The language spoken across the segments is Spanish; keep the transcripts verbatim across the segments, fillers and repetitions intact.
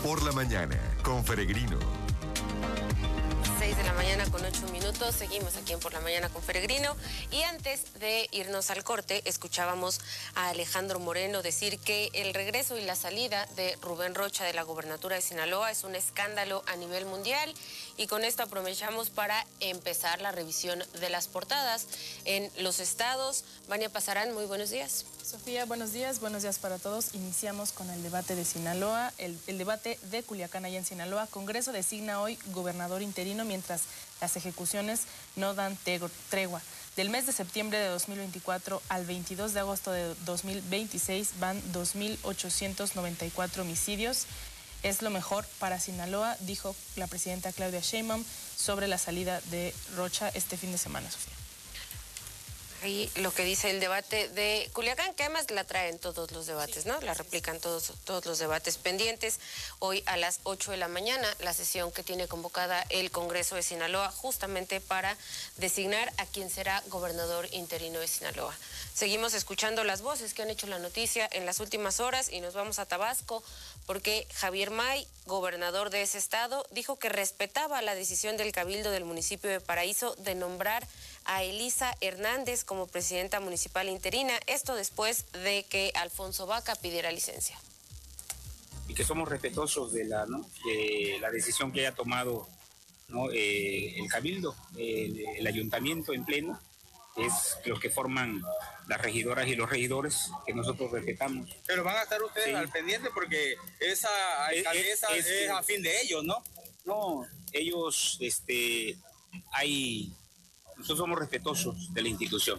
Por la mañana, con Peregrino. seis de la mañana con ocho minutos, seguimos aquí en Por la Mañana con Peregrino. Y antes de irnos al corte, escuchábamos a Alejandro Moreno decir que el regreso y la salida de Rubén Rocha de la gobernatura de Sinaloa es un escándalo a nivel mundial. Y con esto aprovechamos para empezar la revisión de las portadas en los estados. Vania Pasarán, muy buenos días. Sofía, buenos días, buenos días para todos. Iniciamos con el debate de Sinaloa, el, el debate de Culiacán allá en Sinaloa. Congreso designa hoy gobernador interino mientras las ejecuciones no dan tregua. Del mes de septiembre de dos mil veinticuatro al veintidós de agosto de dos mil veintiséis van dos mil ochocientos noventa y cuatro homicidios. Es lo mejor para Sinaloa, dijo la presidenta Claudia Sheinbaum sobre la salida de Rocha este fin de semana, Sofía. Ahí lo que dice el debate de Culiacán, que además la traen todos los debates, ¿no? La replican todos, todos los debates pendientes. Hoy a las ocho de la mañana, la sesión que tiene convocada el Congreso de Sinaloa, justamente para designar a quien será gobernador interino de Sinaloa. Seguimos escuchando las voces que han hecho la noticia en las últimas horas y nos vamos a Tabasco, porque Javier May, gobernador de ese estado, dijo que respetaba la decisión del Cabildo del municipio de Paraíso de nombrar a Elisa Hernández como presidenta municipal interina, esto después de que Alfonso Vaca pidiera licencia. Y que somos respetuosos de la, ¿no? de la decisión que haya tomado, ¿no? eh, el Cabildo, eh, el ayuntamiento en pleno, es los que forman las regidoras y los regidores que nosotros respetamos. Pero van a estar ustedes sí. al pendiente porque esa alcaldesa es, es, es, es a fin de ellos, ¿no? No, ellos, este, hay... Nosotros somos respetuosos de la institución.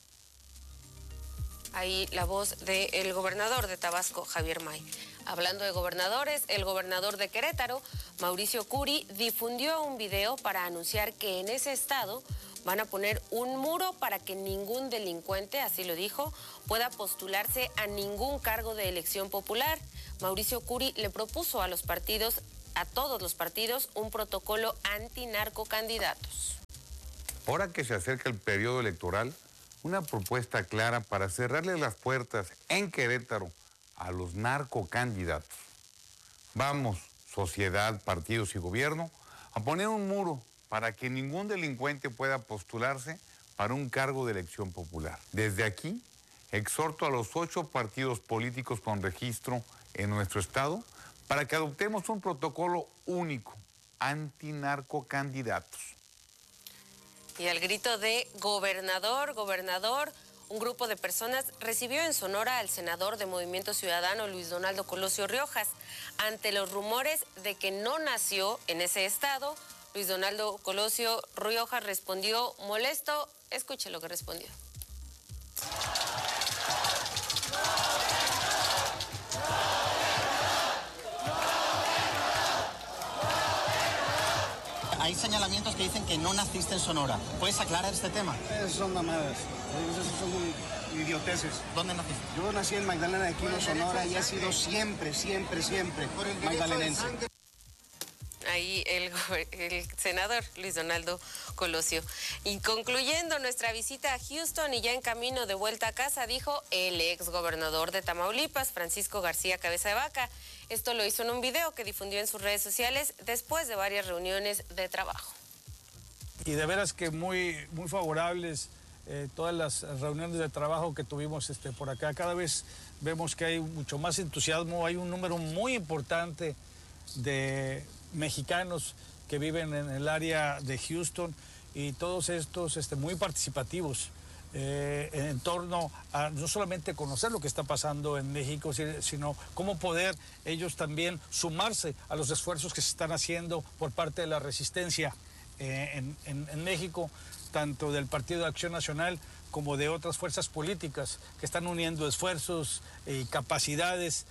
Ahí la voz del gobernador de Tabasco, Javier May. Hablando de gobernadores, el gobernador de Querétaro, Mauricio Curi, difundió un video para anunciar que en ese estado van a poner un muro para que ningún delincuente, así lo dijo, pueda postularse a ningún cargo de elección popular. Mauricio Curi le propuso a los partidos, a todos los partidos, un protocolo antinarcocandidatos. Ahora que se acerca el periodo electoral, una propuesta clara para cerrarle las puertas en Querétaro a los narcocandidatos. Vamos, sociedad, partidos y gobierno, a poner un muro para que ningún delincuente pueda postularse para un cargo de elección popular. Desde aquí, exhorto a los ocho partidos políticos con registro en nuestro estado para que adoptemos un protocolo único, antinarcocandidatos. Y al grito de gobernador, gobernador, un grupo de personas recibió en Sonora al senador de Movimiento Ciudadano, Luis Donaldo Colosio Riojas. Ante los rumores de que no nació en ese estado, Luis Donaldo Colosio Riojas respondió molesto. Escuche lo que respondió. Hay señalamientos que dicen que no naciste en Sonora. ¿Puedes aclarar este tema? Esas son mamadas. Esas son idioteces. ¿Dónde naciste? Yo nací en Magdalena de Quino, Sonora, y he sido siempre, siempre, siempre magdalenense. Ahí el, el senador Luis Donaldo Colosio. Y concluyendo nuestra visita a Houston y ya en camino de vuelta a casa, dijo el ex gobernador de Tamaulipas, Francisco García Cabeza de Vaca. Esto lo hizo en un video que difundió en sus redes sociales después de varias reuniones de trabajo. Y de veras que muy, muy favorables eh, todas las reuniones de trabajo que tuvimos este, por acá. Cada vez vemos que hay mucho más entusiasmo, hay un número muy importante de mexicanos que viven en el área de Houston y todos estos este, muy participativos. Eh, en torno a no solamente conocer lo que está pasando en México, sino cómo poder ellos también sumarse a los esfuerzos que se están haciendo por parte de la resistencia eh, en, en, en México, tanto del Partido de Acción Nacional como de otras fuerzas políticas que están uniendo esfuerzos y capacidades.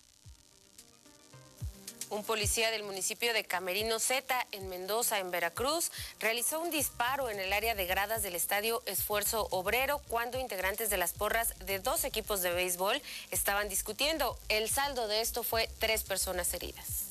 Un policía del municipio de Camerino Zeta, en Mendoza, en Veracruz, realizó un disparo en el área de gradas del estadio Esfuerzo Obrero cuando integrantes de las porras de dos equipos de béisbol estaban discutiendo. El saldo de esto fue tres personas heridas.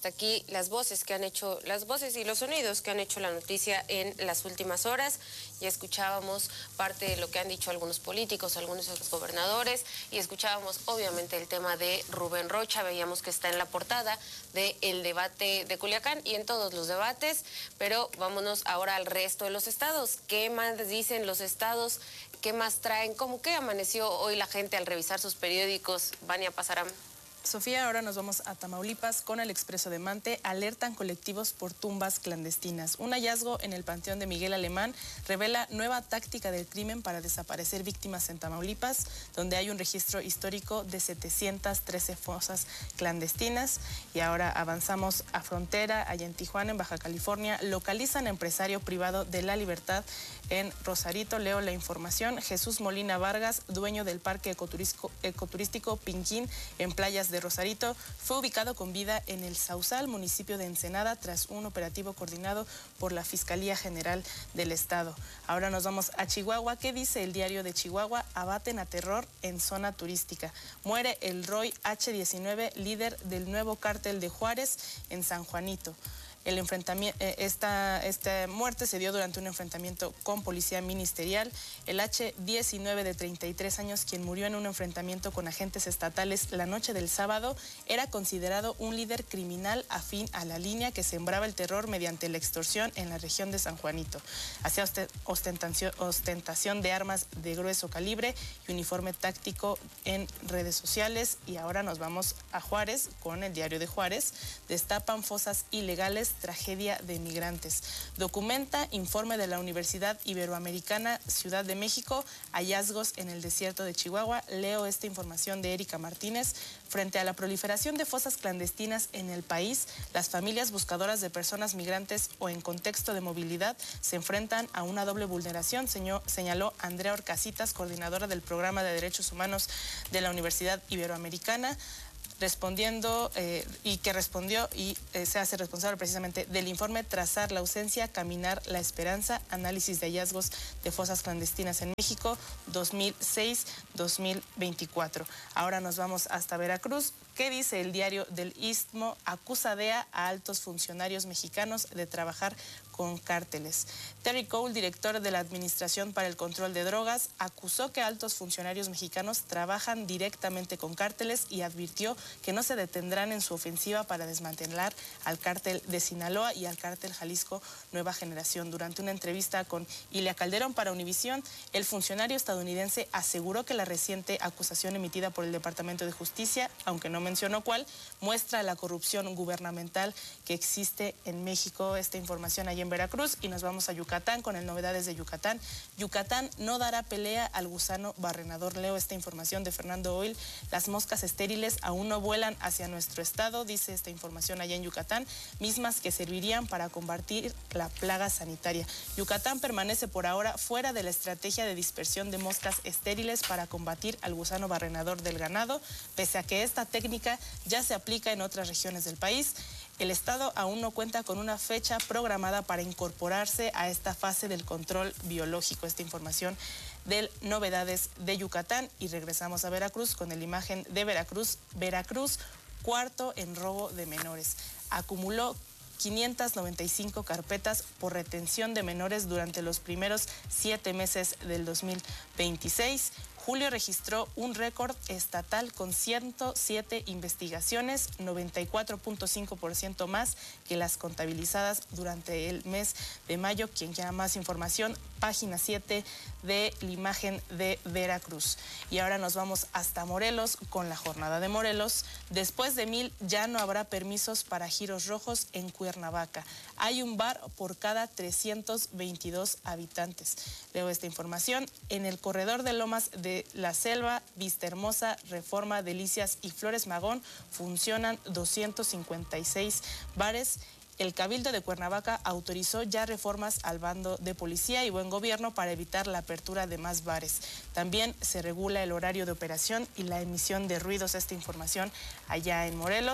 hasta aquí las voces que han hecho, las voces y los sonidos que han hecho la noticia en las últimas horas. Ya escuchábamos parte de lo que han dicho algunos políticos, algunos de los gobernadores, y escuchábamos obviamente el tema de Rubén Rocha. Veíamos que está en la portada del debate de Culiacán y en todos los debates, pero vámonos ahora al resto de los estados. ¿Qué más dicen los estados? ¿Qué más traen? ¿Cómo que amaneció hoy la gente al revisar sus periódicos? Vania Pasarán. Sofía, ahora nos vamos a Tamaulipas con el Expreso de Mante. Alertan colectivos por tumbas clandestinas. Un hallazgo en el Panteón de Miguel Alemán revela nueva táctica del crimen para desaparecer víctimas en Tamaulipas, donde hay un registro histórico de setecientas trece fosas clandestinas. Y ahora avanzamos a frontera, allá en Tijuana, en Baja California. Localizan a empresario privado de La Libertad en Rosarito. Leo la información. Jesús Molina Vargas, dueño del Parque Ecoturístico, ecoturístico Pinquín en Playas de Rosarito, fue ubicado con vida en el Sausal, municipio de Ensenada, tras un operativo coordinado por la Fiscalía General del Estado. Ahora nos vamos a Chihuahua. ¿Qué dice el diario de Chihuahua? Abaten a terror en zona turística. Muere el Roy H diecinueve, líder del nuevo cártel de Juárez en San Juanito. El enfrentamiento, esta, esta muerte se dio durante un enfrentamiento con policía ministerial. El H diecinueve, de treinta y tres años, quien murió en un enfrentamiento con agentes estatales la noche del sábado, era considerado un líder criminal afín a la línea que sembraba el terror mediante la extorsión en la región de San Juanito. Hacía ostentación, ostentación de armas de grueso calibre y uniforme táctico en redes sociales. Y ahora nos vamos a Juárez con el diario de Juárez. Destapan fosas ilegales, tragedia de migrantes. Documenta informe de la Universidad Iberoamericana Ciudad de México, hallazgos en el desierto de Chihuahua. Leo esta información de Erika Martínez. Frente a la proliferación de fosas clandestinas en el país, las familias buscadoras de personas migrantes o en contexto de movilidad se enfrentan a una doble vulneración, señaló Andrea Orcasitas, coordinadora del Programa de Derechos Humanos de la Universidad Iberoamericana, respondiendo eh, y que respondió y eh, se hace responsable precisamente del informe Trazar la ausencia, caminar la esperanza, análisis de hallazgos de fosas clandestinas en México dos mil seis a dos mil veinticuatro. Ahora nos vamos hasta Veracruz. ¿Qué dice el diario del Istmo? Acusa D E A a altos funcionarios mexicanos de trabajar con cárteles. Terry Cole, director de la Administración para el Control de Drogas, acusó que altos funcionarios mexicanos trabajan directamente con cárteles y advirtió que no se detendrán en su ofensiva para desmantelar al cártel de Sinaloa y al cártel Jalisco Nueva Generación. Durante una entrevista con Ilia Calderón para Univisión, el funcionario estadounidense aseguró que la reciente acusación emitida por el Departamento de Justicia, aunque no mencionó cuál, muestra la corrupción gubernamental que existe en México. Esta información allí en Veracruz. Y nos vamos a Yucatán con el Novedades de Yucatán. Yucatán no dará pelea al gusano barrenador. Leo esta información de Fernando Oil. Las moscas estériles aún no vuelan hacia nuestro estado, dice esta información allá en Yucatán, mismas que servirían para combatir la plaga sanitaria. Yucatán permanece por ahora fuera de la estrategia de dispersión de moscas estériles para combatir al gusano barrenador del ganado, pese a que esta técnica ya se aplica en otras regiones del país. El Estado aún no cuenta con una fecha programada para incorporarse a esta fase del control biológico. Esta información del Novedades de Yucatán. Y regresamos a Veracruz con la imagen de Veracruz. Veracruz, cuarto en robo de menores. Acumuló quinientas noventa y cinco carpetas por retención de menores durante los primeros siete meses del dos mil veintiséis. Julio registró un récord estatal con ciento siete investigaciones, noventa y cuatro punto cinco por ciento más que las contabilizadas durante el mes de mayo. Quien quiera más información, página siete de la imagen de Veracruz. Y ahora nos vamos hasta Morelos con la jornada de Morelos. Después de mil ya no habrá permisos para giros rojos en Cuernavaca. Hay un bar por cada trescientos veintidós habitantes. Leo esta información. En el corredor de Lomas de La Selva, Vista Hermosa, Reforma, Delicias y Flores Magón funcionan doscientos cincuenta y seis bares. El Cabildo de Cuernavaca autorizó ya reformas al bando de policía y buen gobierno para evitar la apertura de más bares. También se regula el horario de operación y la emisión de ruidos. Esta información allá en Morelos.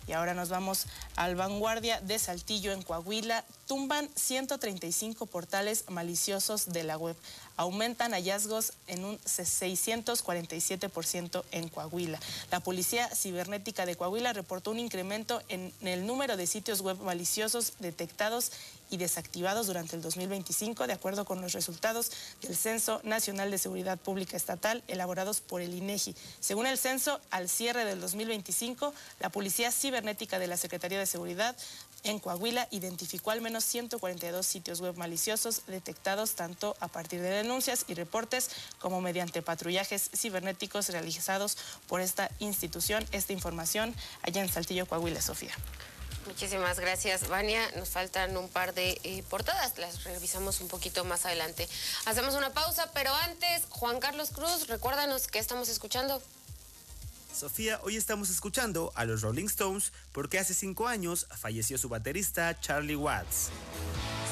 Y ahora nos vamos al Vanguardia de Saltillo, en Coahuila. Tumban ciento treinta y cinco portales maliciosos de la web. Aumentan hallazgos en un seiscientos cuarenta y siete por ciento en Coahuila. La Policía Cibernética de Coahuila reportó un incremento en el número de sitios web maliciosos detectados y desactivados durante el dos mil veinticinco, de acuerdo con los resultados del Censo Nacional de Seguridad Pública Estatal elaborados por el INEGI. Según el censo, al cierre del dos mil veinticinco, la Policía Cibernética de la Secretaría de Seguridad en Coahuila identificó al menos ciento cuarenta y dos sitios web maliciosos detectados tanto a partir de denuncias y reportes como mediante patrullajes cibernéticos realizados por esta institución. Esta información allá en Saltillo, Coahuila, Sofía. Muchísimas gracias, Vania. Nos faltan un par de eh, portadas, las revisamos un poquito más adelante. Hacemos una pausa, pero antes, Juan Carlos Cruz, recuérdanos qué estamos escuchando. Sofía, hoy estamos escuchando a los Rolling Stones porque hace cinco años falleció su baterista Charlie Watts.